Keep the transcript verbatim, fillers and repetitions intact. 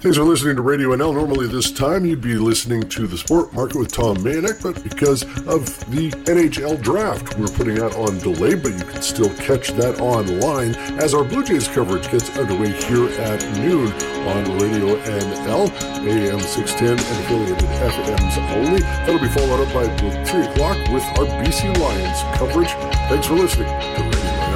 Thanks for listening to Radio N L. Normally this time you'd be listening to the Sport Market with Tom Mayonek, but because of the N H L draft, we're putting that on delay, but you can still catch that online as our Blue Jays coverage gets underway here at noon on Radio N L, A M six ten and affiliated F Ms only. That'll be followed up by three o'clock with our B C Lions coverage. Thanks for listening to Radio